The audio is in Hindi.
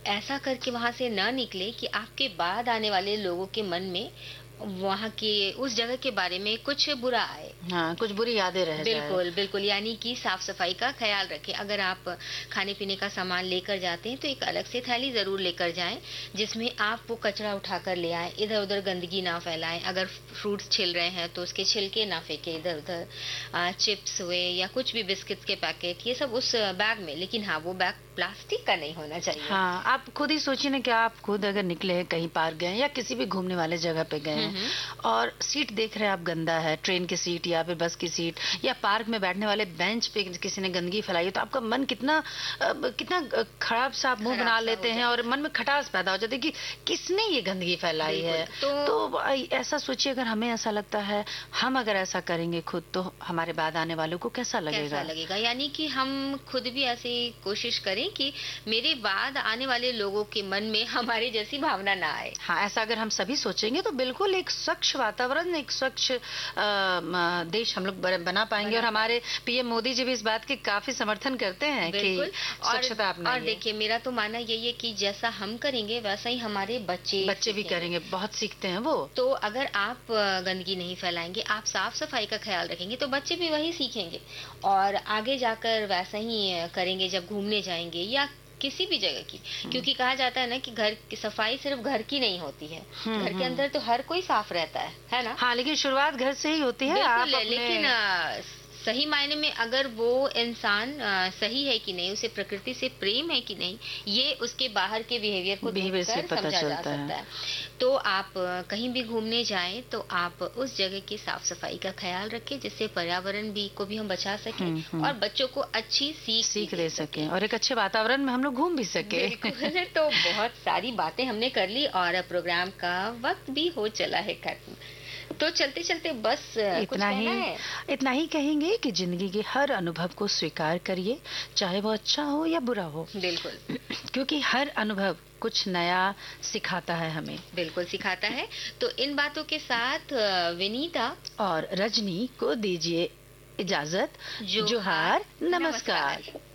ऐसा करके वहां से ना निकले कि आपके बाद आने वाले लोगों के मन में वहाँ के उस जगह के बारे में कुछ बुरा आए। हाँ, कुछ बुरी यादें रह जाए। बिल्कुल, बिल्कुल, यानी कि साफ-सफाई का ख़्याल रखें। अगर आप खाने-पीने का सामान लेकर जाते हैं, तो एक अलग से थैली ज़रूर लेकर जाएँ, जिसमें आप वो कचरा उठाकर ले आएँ, इधर-उधर गंदगी ना फैलाएँ। अगर फ्रूट्स छिल रहे हैं, तो उसके छिलके ना फेंकें इधर-उधर। चिप्स हुए या कुछ भी बिस्किट्स के पैकेट, ये सब उस बैग में, लेकिन हाँ, वो बैग प्लास्टिक का नहीं होना चाहिए। हाँ, आप खुद ही सोचिए ना कि आप खुद अगर निकले हैं, कहीं पार्क गए या किसी भी घूमने वाले जगह पे गए हैं और सीट देख रहे हैं आप गंदा है, ट्रेन की सीट या फिर बस की सीट या पार्क में बैठने वाले बेंच पे किसी ने गंदगी फैलाई है, तो आपका मन कितना खराब सा आप मुंह बना लेते हैं और मन में खटास पैदा हो जाती है कि किसने ये गंदगी फैलाई है। तो ऐसा सोचिए, अगर हमें ऐसा लगता है, हम अगर ऐसा करेंगे खुद, तो हमारे बाद आने वालों को कैसा लगेगा? यानी कि हम खुद भी ऐसी कोशिश करें कि मेरे बाद आने वाले लोगों के मन में हमारे जैसी भावना ना आए। हाँ, ऐसा अगर हम सभी सोचेंगे तो बिल्कुल एक स्वच्छ वातावरण, एक स्वच्छ देश हम लोग बना पाएंगे। और हमारे पीएम मोदी जी भी इस बात के काफी समर्थन करते हैं कि स्वच्छता अपनाइए। और देखिए, मेरा तो मानना यही है कि जैसा हम करेंगे वैसा ही हमारे बच्चे भी करेंगे। बहुत सीखते हैं वो। तो अगर आप गंदगी नहीं फैलाएंगे, आप साफ सफाई का ख्याल रखेंगे, तो बच्चे भी वही सीखेंगे और आगे जाकर वैसा ही करेंगे जब घूमने जाएंगे या किसी भी जगह की। क्योंकि कहा जाता है ना कि घर की सफाई सिर्फ घर की नहीं होती है, घर के अंदर तो हर कोई साफ रहता है ना? हाँ, लेकिन शुरुआत घर से ही होती है। आप लेकिन सही मायने में अगर वो इंसान सही है कि नहीं, उसे प्रकृति से प्रेम है कि नहीं, ये उसके बाहर के बिहेवियर को देखकर समझा जा सकता है। तो आप कहीं भी घूमने जाएं तो आप उस जगह की साफ सफाई का ख्याल रखें, जिससे पर्यावरण को भी हम बचा सकें और बच्चों को अच्छी सीख दे सकें और एक अच्छे वातावरण में हम लोग घूम भी सके। तो बहुत सारी बातें हमने कर ली और प्रोग्राम का वक्त भी हो चला है खत्म। तो चलते चलते बस इतना ही कहेंगे कि जिंदगी के हर अनुभव को स्वीकार करिए, चाहे वो अच्छा हो या बुरा हो। बिल्कुल, क्योंकि हर अनुभव कुछ नया सिखाता है हमें। बिल्कुल सिखाता है। तो इन बातों के साथ विनीता और रजनी को दीजिए इजाजत। जोहार, नमस्कार।